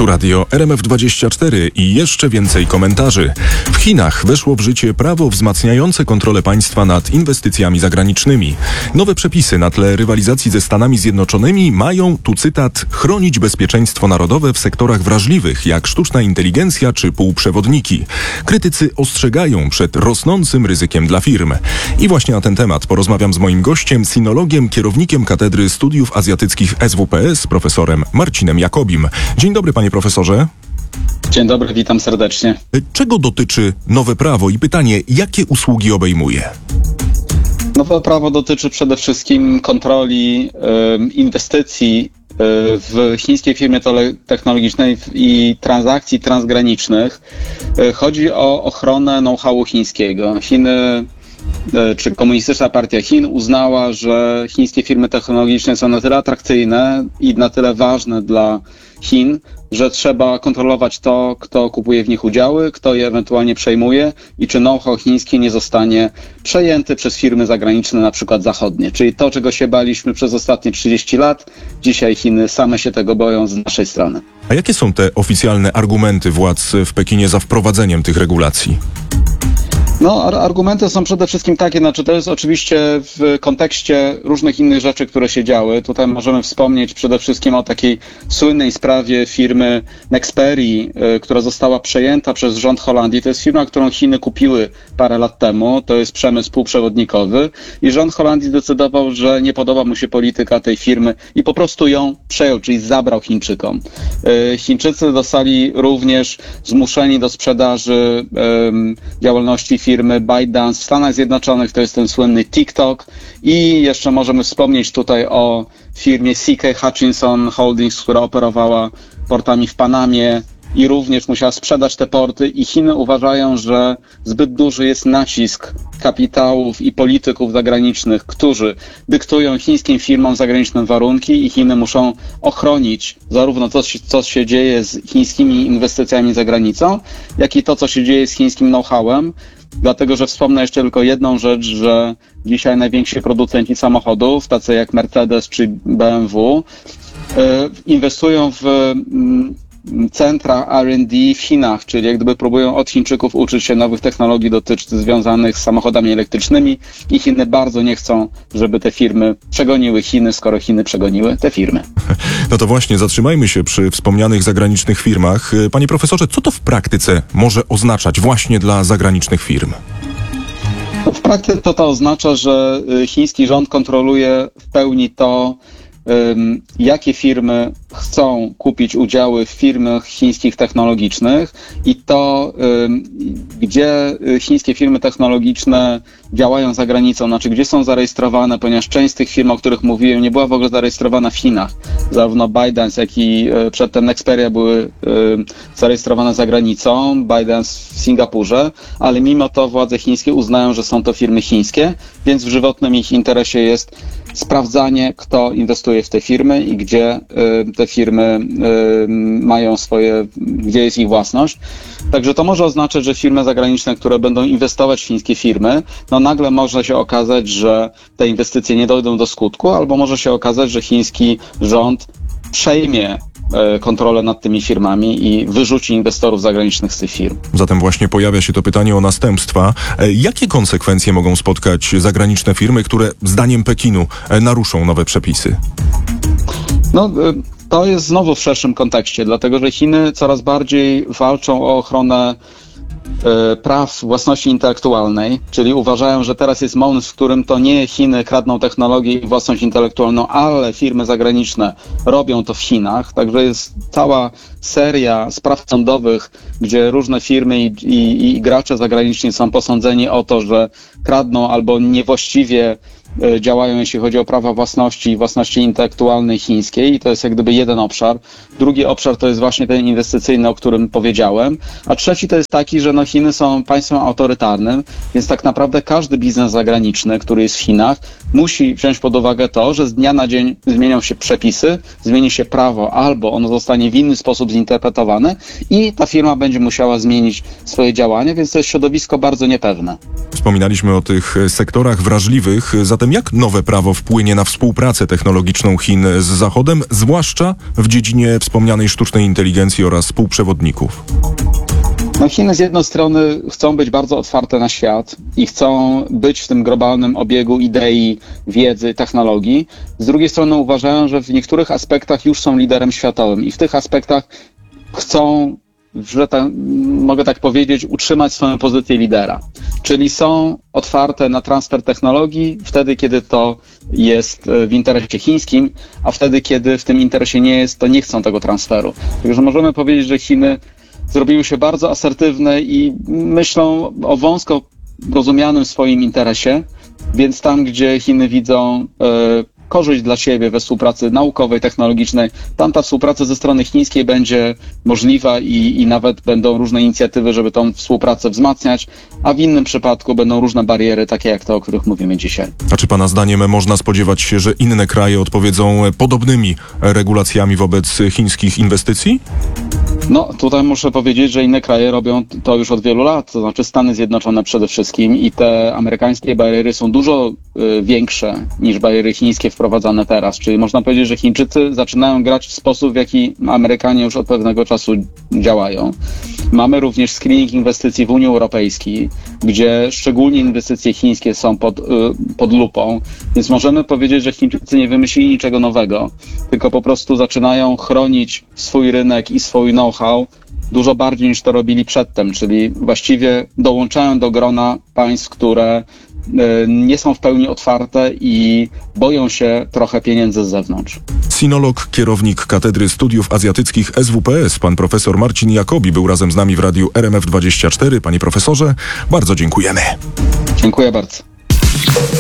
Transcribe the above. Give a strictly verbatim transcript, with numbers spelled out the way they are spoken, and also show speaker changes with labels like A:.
A: Tu radio R M F dwadzieścia cztery i jeszcze więcej komentarzy. W Chinach weszło w życie prawo wzmacniające kontrolę państwa nad inwestycjami zagranicznymi. Nowe przepisy na tle rywalizacji ze Stanami Zjednoczonymi mają, tu cytat, chronić bezpieczeństwo narodowe w sektorach wrażliwych, jak sztuczna inteligencja czy półprzewodniki. Krytycy ostrzegają przed rosnącym ryzykiem dla firm. I właśnie na ten temat porozmawiam z moim gościem, sinologiem, kierownikiem Katedry Studiów Azjatyckich S W P S, profesorem Marcinem Jakobim. Dzień dobry, panie profesorze.
B: Dzień dobry, witam serdecznie.
A: Czego dotyczy nowe prawo i pytanie, jakie usługi obejmuje?
B: Nowe prawo dotyczy przede wszystkim kontroli y, inwestycji y, w chińskiej firmie technologicznej i transakcji transgranicznych. Y, chodzi o ochronę know-howu chińskiego. Chiny czy Komunistyczna Partia Chin uznała, że chińskie firmy technologiczne są na tyle atrakcyjne i na tyle ważne dla Chin, że trzeba kontrolować to, kto kupuje w nich udziały, kto je ewentualnie przejmuje i czy know-how chiński nie zostanie przejęty przez firmy zagraniczne, na przykład zachodnie. Czyli to, czego się baliśmy przez ostatnie trzydzieści lat, dzisiaj Chiny same się tego boją z naszej strony.
A: A jakie są te oficjalne argumenty władz w Pekinie za wprowadzeniem tych regulacji?
B: No, argumenty są przede wszystkim takie, znaczy to jest oczywiście w kontekście różnych innych rzeczy, które się działy. Tutaj możemy wspomnieć przede wszystkim o takiej słynnej sprawie firmy Nexperii, y, która została przejęta przez rząd Holandii. To jest firma, którą Chiny kupiły parę lat temu. To jest przemysł półprzewodnikowy i rząd Holandii zdecydował, że nie podoba mu się polityka tej firmy i po prostu ją przejął, czyli zabrał Chińczykom. Y, Chińczycy zostali również zmuszeni do sprzedaży y, działalności firmy firmy ByteDance w Stanach Zjednoczonych, to jest ten słynny TikTok i jeszcze możemy wspomnieć tutaj o firmie C K Hutchinson Holdings, która operowała portami w Panamie i również musiała sprzedać te porty i Chiny uważają, że zbyt duży jest nacisk kapitałów i polityków zagranicznych, którzy dyktują chińskim firmom zagraniczne warunki i Chiny muszą ochronić zarówno to, co się dzieje z chińskimi inwestycjami za granicą, jak i to, co się dzieje z chińskim know-howem. Dlatego, że wspomnę jeszcze tylko jedną rzecz, że dzisiaj najwięksi producenci samochodów, tacy jak Mercedes czy B M W, inwestują w centra R and D w Chinach, czyli jak gdyby próbują od Chińczyków uczyć się nowych technologii dotyczących związanych z samochodami elektrycznymi i Chiny bardzo nie chcą, żeby te firmy przegoniły Chiny, skoro Chiny przegoniły te firmy.
A: No to właśnie, zatrzymajmy się przy wspomnianych zagranicznych firmach. Panie profesorze, co to w praktyce może oznaczać właśnie dla zagranicznych firm?
B: W praktyce to, to oznacza, że chiński rząd kontroluje w pełni to, Um, jakie firmy chcą kupić udziały w firmach chińskich technologicznych i to, um, gdzie chińskie firmy technologiczne działają za granicą, znaczy gdzie są zarejestrowane, ponieważ część z tych firm, o których mówiłem, nie była w ogóle zarejestrowana w Chinach. Zarówno ByteDance, jak i e, przedtem Nexperia były e, zarejestrowane za granicą, ByteDance w Singapurze, ale mimo to władze chińskie uznają, że są to firmy chińskie, więc w żywotnym ich interesie jest sprawdzanie, kto inwestuje w te firmy i gdzie y, te firmy y, mają swoje, gdzie jest ich własność. Także to może oznaczać, że firmy zagraniczne, które będą inwestować w chińskie firmy, no nagle może się okazać, że te inwestycje nie dojdą do skutku, albo może się okazać, że chiński rząd przejmie kontrolę nad tymi firmami i wyrzuci inwestorów zagranicznych z tych firm.
A: Zatem właśnie pojawia się to pytanie o następstwa. Jakie konsekwencje mogą spotkać zagraniczne firmy, które zdaniem Pekinu naruszą nowe przepisy?
B: No, to jest znowu w szerszym kontekście, dlatego że Chiny coraz bardziej walczą o ochronę praw własności intelektualnej, czyli uważają, że teraz jest moment, w którym to nie Chiny kradną technologię i własność intelektualną, ale firmy zagraniczne robią to w Chinach. Także jest cała seria spraw sądowych, gdzie różne firmy i, i, i gracze zagraniczni są posądzeni o to, że kradną albo niewłaściwie działają, jeśli chodzi o prawa własności i własności intelektualnej chińskiej i to jest jak gdyby jeden obszar. Drugi obszar to jest właśnie ten inwestycyjny, o którym powiedziałem, a trzeci to jest taki, że no Chiny są państwem autorytarnym, więc tak naprawdę każdy biznes zagraniczny, który jest w Chinach, musi wziąć pod uwagę to, że z dnia na dzień zmienią się przepisy, zmieni się prawo, albo ono zostanie w inny sposób zinterpretowane i ta firma będzie musiała zmienić swoje działanie, więc to jest środowisko bardzo niepewne.
A: Wspominaliśmy o tych sektorach wrażliwych, za zatem jak nowe prawo wpłynie na współpracę technologiczną Chin z Zachodem, zwłaszcza w dziedzinie wspomnianej sztucznej inteligencji oraz półprzewodników?
B: No Chiny z jednej strony chcą być bardzo otwarte na świat i chcą być w tym globalnym obiegu idei, wiedzy, technologii. Z drugiej strony uważają, że w niektórych aspektach już są liderem światowym i w tych aspektach chcą, że tak, mogę tak powiedzieć, utrzymać swoją pozycję lidera. Czyli są otwarte na transfer technologii wtedy, kiedy to jest w interesie chińskim, a wtedy, kiedy w tym interesie nie jest, to nie chcą tego transferu. Także możemy powiedzieć, że Chiny zrobiły się bardzo asertywne i myślą o wąsko rozumianym swoim interesie, więc tam, gdzie Chiny widzą e, korzyść dla siebie we współpracy naukowej, technologicznej, tam ta współpraca ze strony chińskiej będzie możliwa i, i nawet będą różne inicjatywy, żeby tą współpracę wzmacniać, a w innym przypadku będą różne bariery, takie jak te, o których mówimy dzisiaj.
A: A czy pana zdaniem można spodziewać się, że inne kraje odpowiedzą podobnymi regulacjami wobec chińskich inwestycji?
B: No, tutaj muszę powiedzieć, że inne kraje robią to już od wielu lat, to znaczy Stany Zjednoczone przede wszystkim i te amerykańskie bariery są dużo y, większe niż bariery chińskie wprowadzane teraz, czyli można powiedzieć, że Chińczycy zaczynają grać w sposób, w jaki Amerykanie już od pewnego czasu działają. Mamy również screening inwestycji w Unii Europejskiej, gdzie szczególnie inwestycje chińskie są pod, y, pod lupą, więc możemy powiedzieć, że Chińczycy nie wymyślili niczego nowego, tylko po prostu zaczynają chronić swój rynek i swój know-how dużo bardziej niż to robili przedtem, czyli właściwie dołączają do grona państw, które y, nie są w pełni otwarte i boją się trochę pieniędzy z zewnątrz.
A: Sinolog, kierownik Katedry Studiów Azjatyckich S W P S, pan profesor Marcin Jacobi był razem z nami w radiu R M F dwadzieścia cztery. Panie profesorze, bardzo dziękujemy.
B: Dziękuję bardzo.